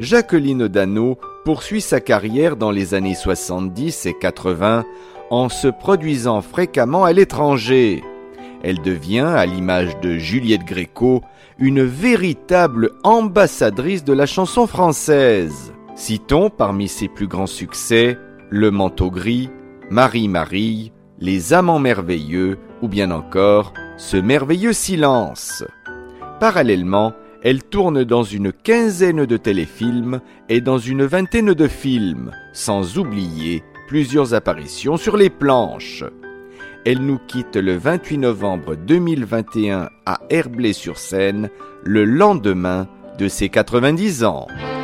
Jacqueline Dano poursuit sa carrière dans les années 70 et 80 en se produisant fréquemment à l'étranger. Elle devient, à l'image de Juliette Gréco, une véritable ambassadrice de la chanson française. Citons parmi ses plus grands succès Le Manteau Gris, Marie-Marie, Les Amants Merveilleux ou bien encore Ce Merveilleux Silence. Parallèlement, elle tourne dans une quinzaine de téléfilms et dans une vingtaine de films, sans oublier plusieurs apparitions sur les planches. Elle nous quitte le 28 novembre 2021 à Herblay-sur-Seine, le lendemain de ses 90 ans.